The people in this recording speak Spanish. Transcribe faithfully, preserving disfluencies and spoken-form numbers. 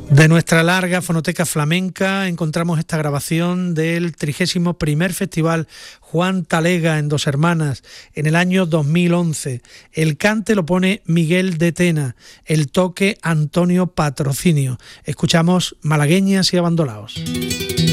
De nuestra larga fonoteca flamenca encontramos esta grabación del trigésimo primer Festival Juan Talega en Dos Hermanas en el año dos mil once. El cante lo pone Miguel de Tena, el toque Antonio Patrocinio. Escuchamos Malagueñas y Abandonaos.